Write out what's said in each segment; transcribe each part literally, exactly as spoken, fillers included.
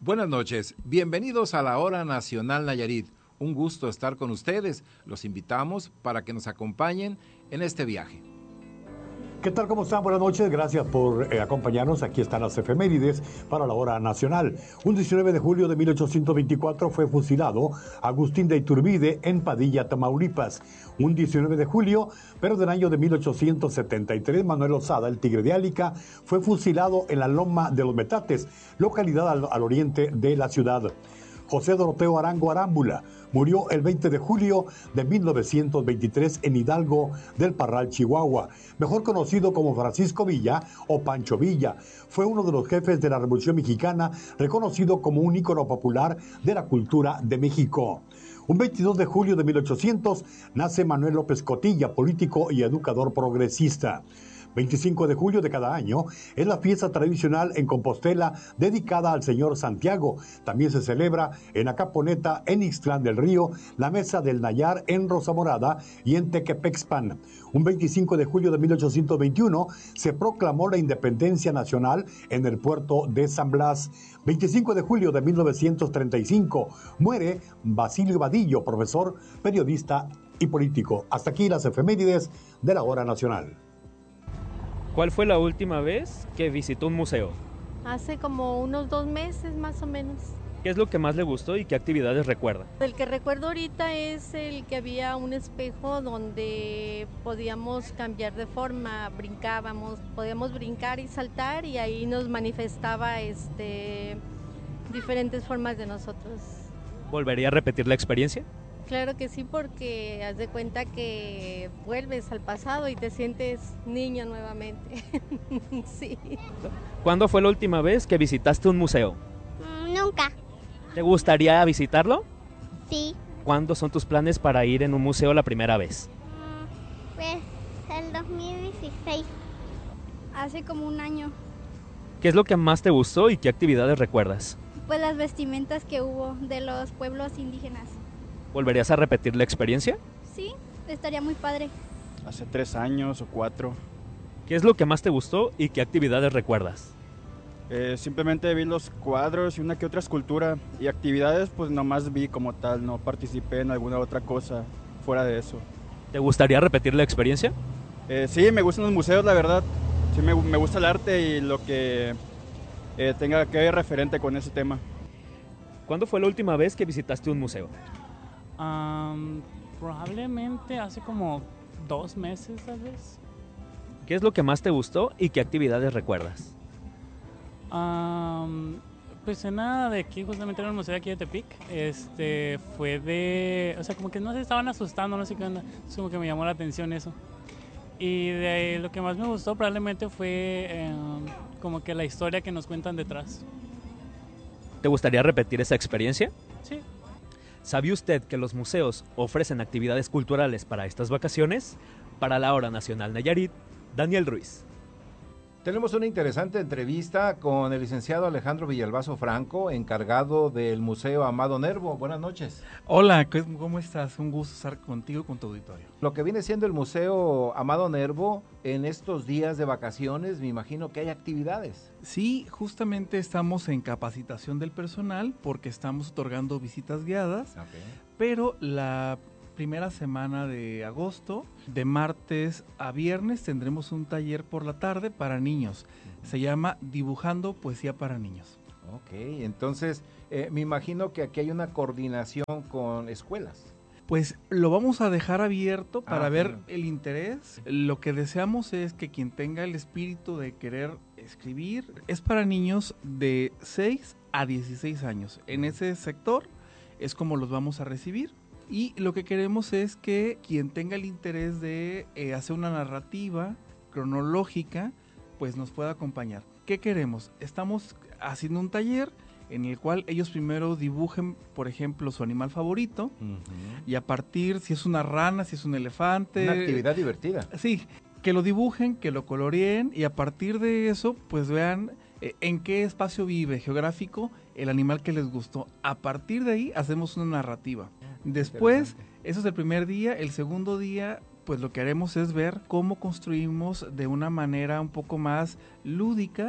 Buenas noches, bienvenidos a la Hora Nacional Nayarit. Un gusto estar con ustedes. Los invitamos para que nos acompañen en este viaje. ¿Qué tal? ¿Cómo están? Buenas noches. Gracias por eh, acompañarnos. Aquí están las efemérides para la Hora Nacional. Un diecinueve de julio de mil ochocientos veinticuatro fue fusilado Agustín de Iturbide en Padilla, Tamaulipas. Un diecinueve de julio, pero del año de mil ochocientos setenta y tres, Manuel Osada, el Tigre de Álica, fue fusilado en la Loma de los Metates, localidad al, al oriente de la ciudad. José Doroteo Arango Arámbula murió el veinte de julio de mil novecientos veintitrés en Hidalgo del Parral, Chihuahua, mejor conocido como Francisco Villa o Pancho Villa. Fue uno de los jefes de la Revolución Mexicana, reconocido como un ícono popular de la cultura de México. Un veintidós de julio de mil ochocientos nace Manuel López Cotilla, político y educador progresista. veinticinco de julio de cada año es la fiesta tradicional en Compostela dedicada al Señor Santiago. También se celebra en Acaponeta, en Ixtlán del Río, la Mesa del Nayar en Rosa Morada y en Tequepexpan. Un veinticinco de julio de mil ochocientos veintiuno se proclamó la independencia nacional en el puerto de San Blas. veinticinco de julio de mil novecientos treinta y cinco muere Basilio Vadillo, profesor, periodista y político. Hasta aquí las efemérides de la Hora Nacional. ¿Cuál fue la última vez que visitó un museo? Hace como unos dos meses más o menos. ¿Qué es lo que más le gustó y qué actividades recuerda? El que recuerdo ahorita es el que había un espejo donde podíamos cambiar de forma, brincábamos, podíamos brincar y saltar y ahí nos manifestaba este, diferentes formas de nosotros. ¿Volvería a repetir la experiencia? Claro que sí, porque haz de cuenta que vuelves al pasado y te sientes niño nuevamente. Sí. ¿Cuándo fue la última vez que visitaste un museo? Mm, nunca. ¿Te gustaría visitarlo? Sí. ¿Cuándo son tus planes para ir en un museo la primera vez? Mm, pues el dos mil dieciséis. Hace como un año. ¿Qué es lo que más te gustó y qué actividades recuerdas? Pues las vestimentas que hubo de los pueblos indígenas. ¿Volverías a repetir la experiencia? Sí, estaría muy padre. Hace tres años o cuatro. ¿Qué es lo que más te gustó y qué actividades recuerdas? Eh, simplemente vi los cuadros y una que otra escultura y actividades pues nomás vi como tal, no participé en alguna otra cosa fuera de eso. ¿Te gustaría repetir la experiencia? Eh, sí, me gustan los museos, la verdad. Sí, me, me gusta el arte y lo que eh, tenga que ver referente con ese tema. ¿Cuándo fue la última vez que visitaste un museo? Um, probablemente hace como dos meses, tal vez. ¿Qué es lo que más te gustó y qué actividades recuerdas? Um, pues en nada de aquí, justamente en el museo de aquí de Tepic, este, fue de, o sea, como que no se estaban asustando, no sé qué onda, es como que me llamó la atención eso. Y de ahí, lo que más me gustó probablemente fue eh, como que la historia que nos cuentan detrás. ¿Te gustaría repetir esa experiencia? Sí. ¿Sabía usted que los museos ofrecen actividades culturales para estas vacaciones? Para la Hora Nacional Nayarit, Daniel Ruiz. Tenemos una interesante entrevista con el licenciado Alejandro Villalbazo Franco, encargado del Museo Amado Nervo. Buenas noches. Hola, ¿cómo estás? Un gusto estar contigo y con tu auditorio. Lo que viene siendo el Museo Amado Nervo, en estos días de vacaciones, me imagino que hay actividades. Sí, justamente estamos en capacitación del personal porque estamos otorgando visitas guiadas, okay. Pero la primera semana de agosto, de martes a viernes, tendremos un taller por la tarde para niños. Uh-huh. Se llama Dibujando Poesía para Niños. Ok, entonces eh, me imagino que aquí hay una coordinación con escuelas. Pues lo vamos a dejar abierto para ah, ver bueno. el interés. Lo que deseamos es que quien tenga el espíritu de querer escribir, es para niños de seis a dieciséis años. En ese sector es como los vamos a recibir. Y lo que queremos es que quien tenga el interés de eh, hacer una narrativa cronológica, pues nos pueda acompañar. ¿Qué queremos? Estamos haciendo un taller en el cual ellos primero dibujen, por ejemplo, su animal favorito, uh-huh. y a partir, si es una rana, si es un elefante... Una actividad divertida. Sí, que lo dibujen, que lo coloreen, y a partir de eso, pues vean eh, en qué espacio vive geográfico el animal que les gustó. A partir de ahí, hacemos una narrativa. Después, eso es el primer día. El segundo día, pues lo que haremos es ver cómo construimos de una manera un poco más lúdica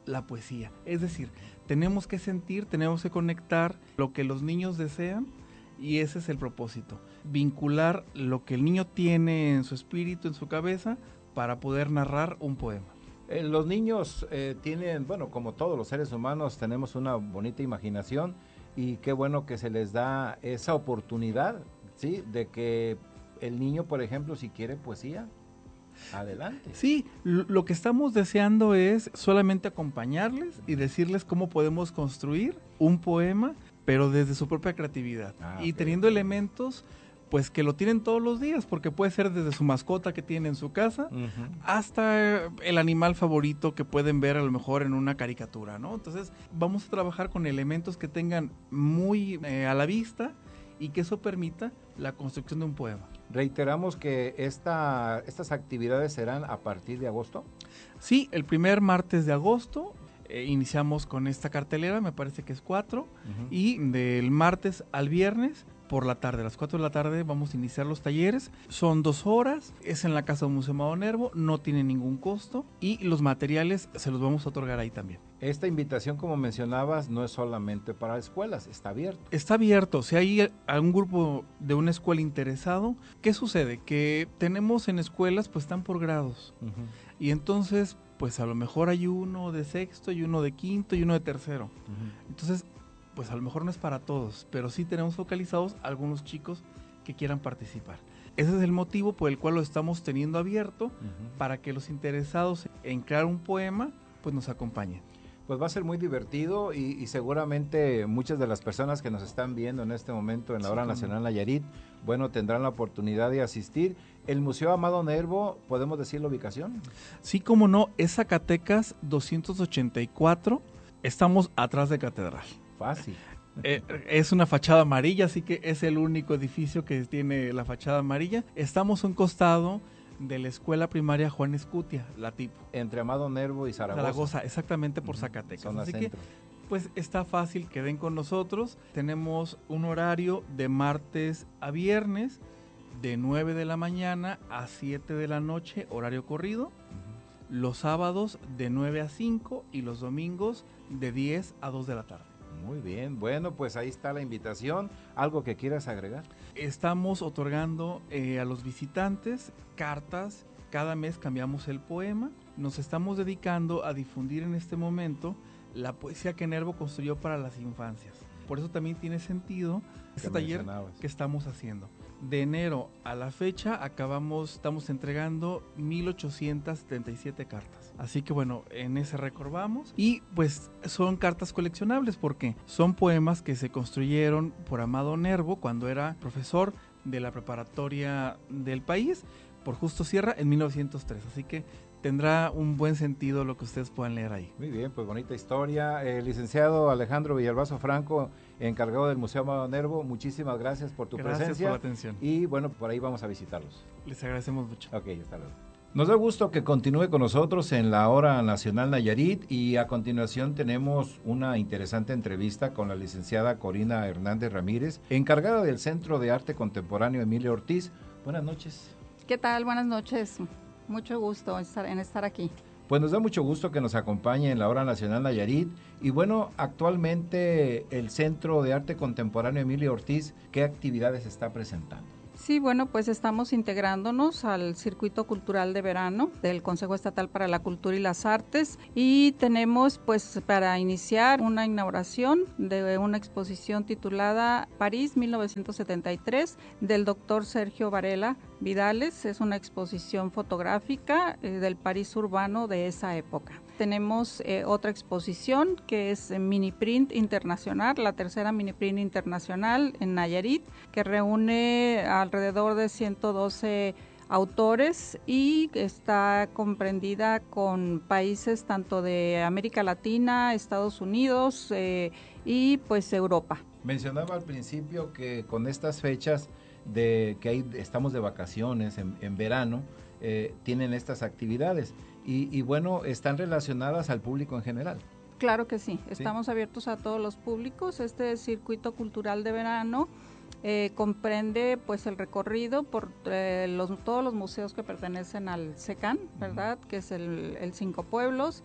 la poesía. Es decir, tenemos que sentir, tenemos que conectar lo que los niños desean y ese es el propósito. Vincular lo que el niño tiene en su espíritu, en su cabeza, para poder narrar un poema. Eh, los niños eh, tienen, bueno, como todos los seres humanos, tenemos una bonita imaginación y qué bueno que se les da esa oportunidad, ¿sí? De que el niño, por ejemplo, si quiere poesía, adelante. Sí, lo que estamos deseando es solamente acompañarles y decirles cómo podemos construir un poema, pero desde su propia creatividad ah, y okay. teniendo elementos pues que lo tienen todos los días, porque puede ser desde su mascota que tiene en su casa uh-huh. hasta el animal favorito que pueden ver a lo mejor en una caricatura, ¿no? Entonces vamos a trabajar con elementos que tengan muy eh, a la vista y que eso permita la construcción de un poema. Reiteramos que esta, estas actividades serán a partir de agosto. Sí, el primer martes de agosto eh, iniciamos con esta cartelera, me parece que es cuatro, uh-huh. y del martes al viernes por la tarde, a las cuatro de la tarde vamos a iniciar los talleres, son dos horas, es en la Casa del Museo Amado Nervo, no tiene ningún costo y los materiales se los vamos a otorgar ahí también. Esta invitación, como mencionabas, no es solamente para escuelas, está abierto. Está abierto, si hay algún grupo de una escuela interesado, ¿qué sucede? Que tenemos en escuelas, pues están por grados, uh-huh. y entonces, pues a lo mejor hay uno de sexto y uno de quinto y uno de tercero, uh-huh. entonces, pues a lo mejor no es para todos, pero sí tenemos focalizados algunos chicos que quieran participar. Ese es el motivo por el cual lo estamos teniendo abierto, uh-huh. para que los interesados en crear un poema, pues nos acompañen. Pues va a ser muy divertido y, y seguramente muchas de las personas que nos están viendo en este momento en la Hora sí, Nacional Nayarit, bueno, tendrán la oportunidad de asistir. El Museo Amado Nervo, ¿podemos decir la ubicación? Sí, cómo no, es Zacatecas doscientos ochenta y cuatro, estamos atrás de Catedral. Fácil. Eh, es una fachada amarilla, así que es el único edificio que tiene la fachada amarilla. Estamos a un costado de la escuela primaria Juan Escutia, la tipo. Entre Amado Nervo y Zaragoza. Zaragoza, exactamente por Zacatecas. Zona así centro. Que, pues está fácil que den con nosotros. Tenemos un horario de martes a viernes, de nueve de la mañana a siete de la noche, horario corrido. Uh-huh. Los sábados de nueve a cinco y los domingos de diez a dos de la tarde. Muy bien, bueno, pues ahí está la invitación. ¿Algo que quieras agregar? Estamos otorgando eh, a los visitantes cartas, cada mes cambiamos el poema, nos estamos dedicando a difundir en este momento la poesía que Nervo construyó para las infancias. Por eso también tiene sentido este taller que estamos haciendo. De enero a la fecha acabamos, estamos entregando mil ochocientas setenta y siete cartas. Así que bueno, en ese récord vamos. Y pues son cartas coleccionables porque son poemas que se construyeron por Amado Nervo cuando era profesor de la preparatoria del país por Justo Sierra en mil novecientos tres. Así que tendrá un buen sentido lo que ustedes puedan leer ahí. Muy bien, pues bonita historia. El licenciado Alejandro Villalbazo Franco, encargado del Museo Amado Nervo, muchísimas gracias por tu gracias presencia. Gracias por la atención. Y bueno, por ahí vamos a visitarlos. Les agradecemos mucho. Ok, hasta luego. Nos da gusto que continúe con nosotros en la Hora Nacional Nayarit y a continuación tenemos una interesante entrevista con la licenciada Corina Hernández Ramírez, encargada del Centro de Arte Contemporáneo Emilio Ortiz. Buenas noches. ¿Qué tal? Buenas noches. Mucho gusto estar, en estar aquí. Pues nos da mucho gusto que nos acompañe en la Hora Nacional Nayarit. Y bueno, actualmente el Centro de Arte Contemporáneo Emilio Ortiz, ¿qué actividades está presentando? Sí, bueno, pues estamos integrándonos al Circuito Cultural de Verano del Consejo Estatal para la Cultura y las Artes y tenemos pues para iniciar una inauguración de una exposición titulada París mil novecientos setenta y tres del doctor Sergio Varela Vidales. Es una exposición fotográfica eh, del París urbano de esa época. Tenemos eh, otra exposición que es Mini Print Internacional, la tercera Mini Print Internacional en Nayarit, que reúne alrededor de ciento doce autores y está comprendida con países tanto de América Latina, Estados Unidos eh, y pues Europa. Mencionaba al principio que con estas fechas de que hay, estamos de vacaciones en, en verano, eh, tienen estas actividades. Y, y bueno, están relacionadas al público en general. Claro que sí, estamos ¿Sí? abiertos a todos los públicos. Este circuito cultural de verano eh, comprende pues el recorrido por eh, los, todos los museos que pertenecen al SECAN, ¿verdad? Uh-huh. Que es el, el Cinco Pueblos.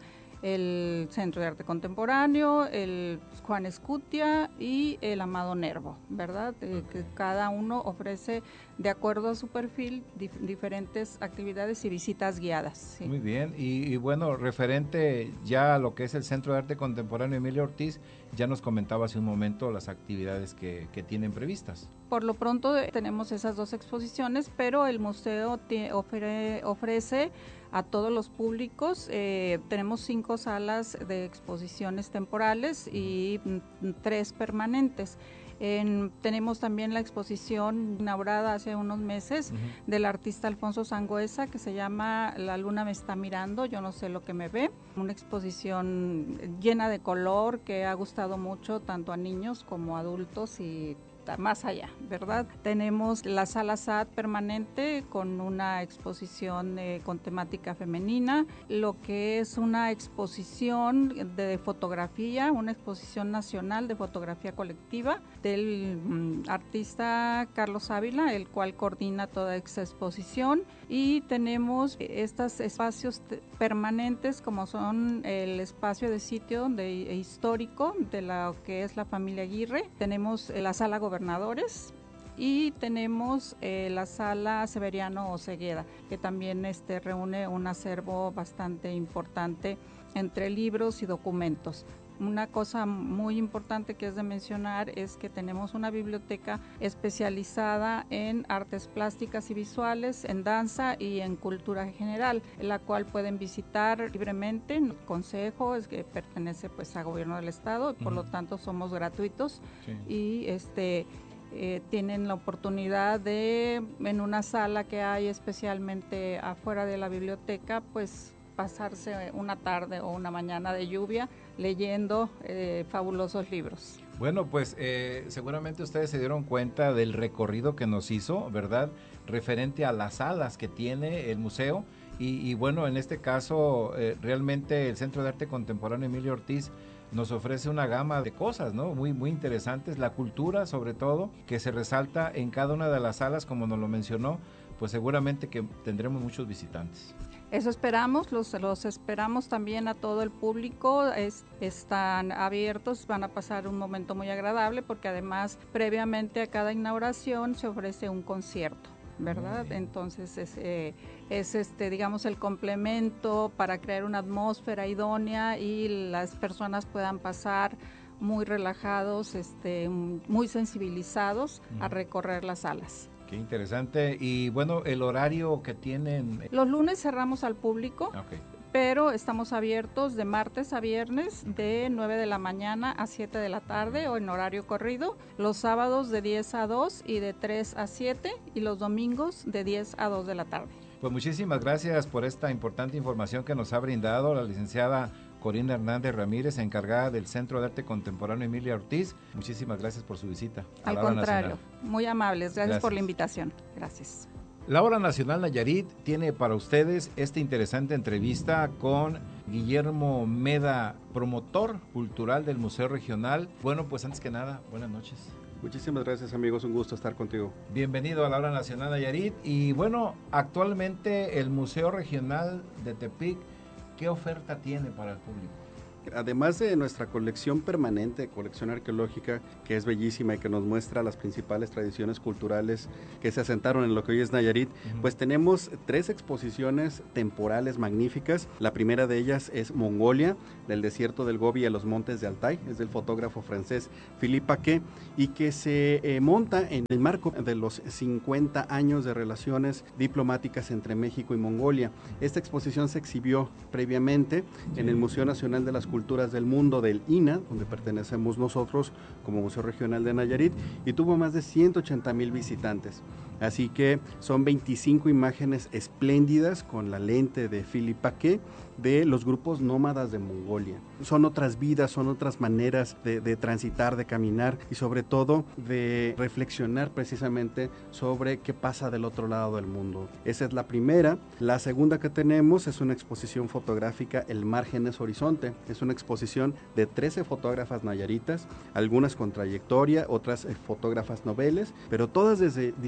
el Centro de Arte Contemporáneo, el Juan Escutia y el Amado Nervo, ¿verdad? Eh, que cada uno ofrece, de acuerdo a su perfil, dif- diferentes actividades y visitas guiadas. Sí. Muy bien, y, y bueno, referente ya a lo que es el Centro de Arte Contemporáneo Emilio Ortiz, ya nos comentaba hace un momento las actividades que, que tienen previstas. Por lo pronto eh, tenemos esas dos exposiciones, pero el museo te ofre- ofrece a todos los públicos. Eh, tenemos cinco salas de exposiciones temporales y mm, tres permanentes. En, tenemos también la exposición inaugurada hace unos meses uh-huh. del artista Alfonso Sangüesa, que se llama La luna me está mirando, yo no sé lo que me ve. Una exposición llena de color que ha gustado mucho tanto a niños como a adultos y más allá, ¿verdad? Tenemos la sala S A T permanente con una exposición eh, con temática femenina, lo que es una exposición de fotografía, una exposición nacional de fotografía colectiva del mm, artista Carlos Ávila, el cual coordina toda esta exposición, y tenemos estos espacios te- permanentes como son el espacio de sitio de, histórico de lo que es la familia Aguirre, tenemos eh, la sala Gobernadores y tenemos eh, la sala Severiano Osegueda, que también este, reúne un acervo bastante importante entre libros y documentos. Una cosa muy importante que es de mencionar es que tenemos una biblioteca especializada en artes plásticas y visuales, en danza y en cultura general, la cual pueden visitar libremente. El consejo es que pertenece pues a gobierno del estado y por uh-huh. lo tanto somos gratuitos sí. y este eh, tienen la oportunidad de, en una sala que hay especialmente afuera de la biblioteca, pues pasarse una tarde o una mañana de lluvia leyendo eh, fabulosos libros. Bueno, pues eh, seguramente ustedes se dieron cuenta del recorrido que nos hizo, ¿verdad? Referente a las salas que tiene el museo y, y bueno, en este caso eh, realmente el Centro de Arte Contemporáneo Emilio Ortiz nos ofrece una gama de cosas, ¿no? Muy, muy interesantes, la cultura sobre todo, que se resalta en cada una de las salas, como nos lo mencionó, pues seguramente que tendremos muchos visitantes. Eso esperamos, los, los esperamos también a todo el público, es, están abiertos, van a pasar un momento muy agradable porque además previamente a cada inauguración se ofrece un concierto, ¿verdad? Entonces es, eh, es este, digamos, el complemento para crear una atmósfera idónea y las personas puedan pasar muy relajados, este, muy sensibilizados uh-huh. a recorrer las salas. Qué interesante. Y bueno, el horario que tienen. Los lunes cerramos al público, okay. pero estamos abiertos de martes a viernes de nueve de la mañana a siete de la tarde o en horario corrido, los sábados de diez a dos y de tres a siete y los domingos de diez a dos de la tarde. Pues muchísimas gracias por esta importante información que nos ha brindado la licenciada Corina Hernández Ramírez, encargada del Centro de Arte Contemporáneo Emilia Ortiz. Muchísimas gracias por su visita. Al contrario, muy amables. Gracias, gracias por la invitación. Gracias. La Hora Nacional Nayarit tiene para ustedes esta interesante entrevista con Guillermo Meda, promotor cultural del Museo Regional. Bueno, pues antes que nada, buenas noches. Muchísimas gracias, amigos, un gusto estar contigo. Bienvenido a la Hora Nacional Nayarit. Y bueno, actualmente el Museo Regional de Tepic, ¿qué oferta tiene para el público? Además de nuestra colección permanente, colección arqueológica, que es bellísima y que nos muestra las principales tradiciones culturales que se asentaron en lo que hoy es Nayarit, uh-huh. pues tenemos tres exposiciones temporales magníficas. La primera de ellas es Mongolia, del desierto del Gobi a los montes de Altai, es del fotógrafo francés Philippe Paquet, y que se eh, monta en el marco de los cincuenta años de relaciones diplomáticas entre México y Mongolia. Esta exposición se exhibió previamente sí. en el Museo Nacional de las Culturas del Mundo del I N A, donde pertenecemos nosotros como Museo Regional de Nayarit, y tuvo más de ciento ochenta mil visitantes. Así que son veinticinco imágenes espléndidas con la lente de Philippe Paquet de los grupos nómadas de Mongolia. Son otras vidas, son otras maneras de, de transitar, de caminar y sobre todo de reflexionar precisamente sobre qué pasa del otro lado del mundo. Esa es la primera. La segunda que tenemos es una exposición fotográfica, El Margen es Horizonte. Es una exposición de trece fotógrafas nayaritas, algunas con trayectoria, otras fotógrafas noveles, pero todas desde distintos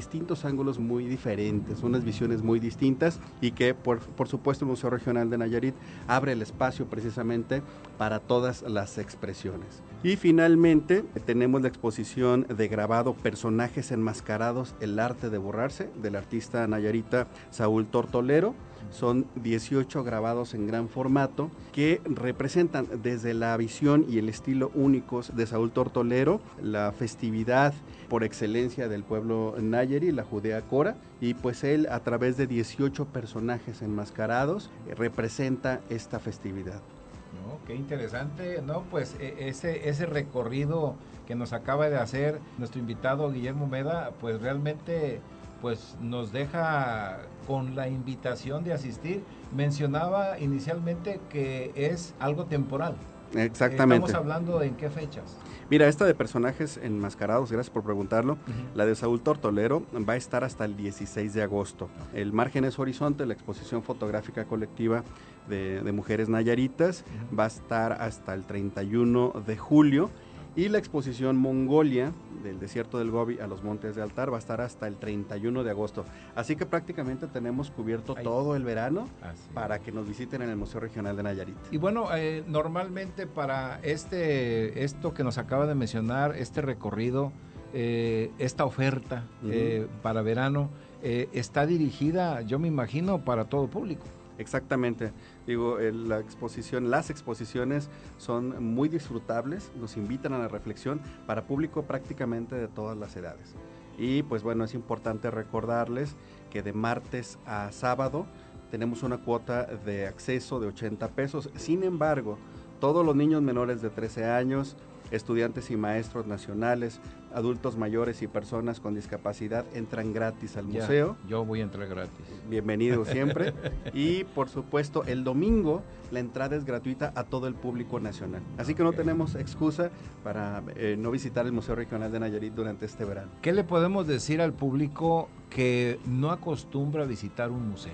unos ángulos muy diferentes, unas visiones muy distintas y que por, por supuesto el Museo Regional de Nayarit abre el espacio precisamente para todas las expresiones. Y finalmente tenemos la exposición de grabado Personajes enmascarados, el arte de borrarse, del artista nayarita Saúl Tortolero. Son dieciocho grabados en gran formato que representan desde la visión y el estilo únicos de Saúl Tortolero, la festividad por excelencia del pueblo nayari, la Judea Cora, y pues él a través de dieciocho personajes enmascarados eh, representa esta festividad. No, qué interesante, no, pues ese, ese recorrido que nos acaba de hacer nuestro invitado Guillermo Meda, pues realmente pues nos deja con la invitación de asistir. Mencionaba inicialmente que es algo temporal. Exactamente. Estamos hablando de en qué fechas. Mira, esta de personajes enmascarados, gracias por preguntarlo, uh-huh. La de Saúl Tortolero va a estar hasta el dieciséis de agosto. El margen es horizonte, la exposición fotográfica colectiva de, de mujeres nayaritas, uh-huh. Va a estar hasta el treinta y uno de julio. Y la exposición Mongolia, del desierto del Gobi a los montes de Altar, va a estar hasta el treinta y uno de agosto. Así que prácticamente tenemos cubierto Ay. todo el verano Así para que nos visiten en el Museo Regional de Nayarit. Y bueno, eh, normalmente para este esto que nos acaba de mencionar, este recorrido, eh, esta oferta uh-huh. eh, para verano, eh, está dirigida, yo me imagino, para todo público. Exactamente, digo, el, la exposición, las exposiciones son muy disfrutables, nos invitan a la reflexión para público prácticamente de todas las edades. Y pues bueno, es importante recordarles que de martes a sábado tenemos una cuota de acceso de ochenta pesos, sin embargo, todos los niños menores de trece años, estudiantes y maestros nacionales, adultos mayores y personas con discapacidad entran gratis al ya, museo. Yo voy a entrar gratis. Bienvenido siempre. Y por supuesto el domingo la entrada es gratuita a todo el público nacional. Así okay. que no tenemos excusa para eh, no visitar el Museo Regional de Nayarit durante este verano. ¿Qué le podemos decir al público que no acostumbra a visitar un museo?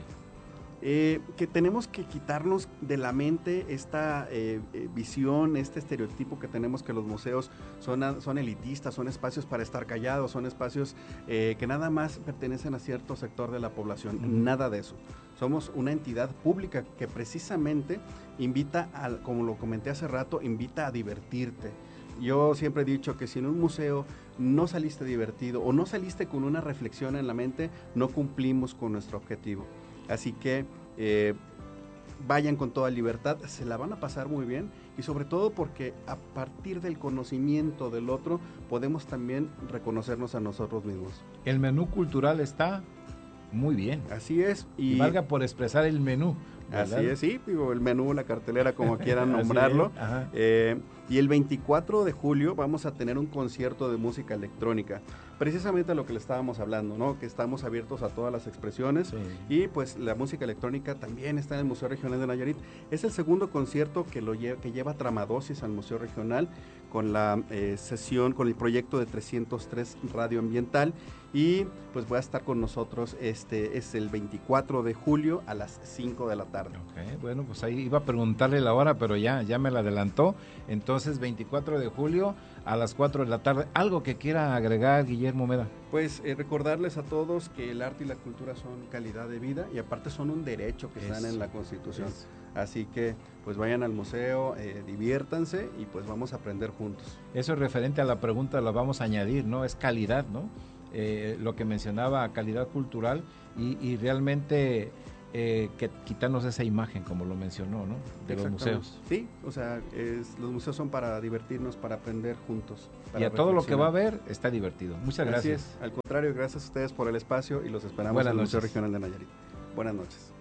Eh, que tenemos que quitarnos de la mente esta eh, eh, visión, este estereotipo que tenemos que los museos son, a, son elitistas, son espacios para estar callados, son espacios eh, que nada más pertenecen a cierto sector de la población, uh-huh. Nada de eso. Somos una entidad pública que precisamente invita, a, como lo comenté hace rato, invita a divertirte. Yo siempre he dicho que si en un museo no saliste divertido o no saliste con una reflexión en la mente, no cumplimos con nuestro objetivo. Así que eh, vayan con toda libertad, se la van a pasar muy bien y sobre todo porque a partir del conocimiento del otro podemos también reconocernos a nosotros mismos. El menú cultural está muy bien. Así es. Y, y valga por expresar el menú, ¿verdad? Así es, sí, digo, el menú, la cartelera, como quieran nombrarlo. Eh, y el veinticuatro de julio vamos a tener un concierto de música electrónica. Precisamente lo que le estábamos hablando, ¿no? Que estamos abiertos a todas las expresiones sí. Y pues la música electrónica también está en el Museo Regional de Nayarit. Es el segundo concierto que, lo lle- que lleva Tramadosis al Museo Regional con la eh, sesión, con el proyecto de trescientos tres Radio Ambiental y pues voy a estar con nosotros, este es el veinticuatro de julio a las cinco de la tarde. Okay, bueno, pues ahí iba a preguntarle la hora, pero ya, ya me la adelantó. Entonces, veinticuatro de julio a las cuatro de la tarde. ¿Algo que quiera agregar, Guillermo Meda? Pues eh, recordarles a todos que el arte y la cultura son calidad de vida y aparte son un derecho que Eso. están en la Constitución. Eso. Así que pues vayan al museo, eh, diviértanse y pues vamos a aprender juntos. Eso es referente a la pregunta, la vamos a añadir, ¿no? Es calidad, ¿no? Eh, lo que mencionaba, calidad cultural y, y realmente eh, que quitarnos esa imagen, como lo mencionó, ¿no? De los museos. Sí, o sea, es, los museos son para divertirnos, para aprender juntos. Para y a todo lo que va a ver está divertido. Muchas gracias. Así es. Al contrario, gracias a ustedes por el espacio y los esperamos Buenas en el noches. Museo Regional de Nayarit. Buenas noches.